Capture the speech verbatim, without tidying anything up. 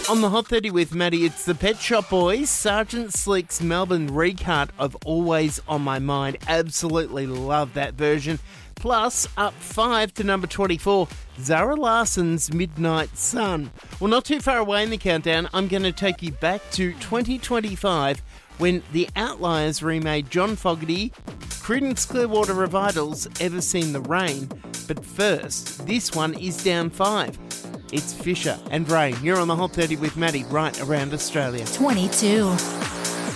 On the Hot thirty with Maddie, it's the Pet Shop Boys. Sergeant Slick's Melbourne recut of Always on My Mind. Absolutely love that version. Plus, up five to number twenty-four, Zara Larson's Midnight Sun. Well, not too far away in the countdown, I'm going to take you back to twenty twenty-five when the Outliers remade John Fogerty, Creedence Clearwater Revival's Ever Seen the Rain. But first, this one is down five. It's Fisher and Rain. You're on the Hot thirty with Maddie, right around Australia. twenty-two.